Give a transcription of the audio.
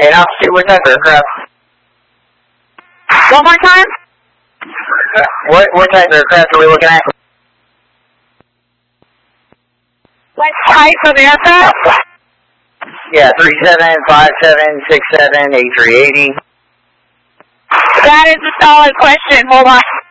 And I'll see what type of aircraft. One more time? What type of aircraft are we looking at? What type of aircraft? Yeah, 37, 57, 67, A380. That is a solid question. Hold on.